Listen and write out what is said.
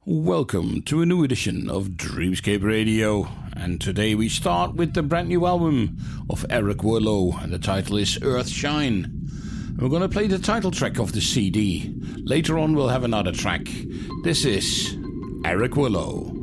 Welcome to a new edition of Dreamscape Radio, and today we start with the brand new album of Eric Woerloh, and the title is Earthshine. We're going to play the title track of the CD. Later on we'll have another track. This is Eric Woerloh.